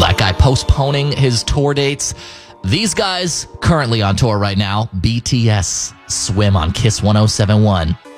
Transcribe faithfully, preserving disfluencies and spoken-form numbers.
that guy postponing his tour dates. These guys currently on tour right now. B T S, Swim on Kiss one oh seven point one.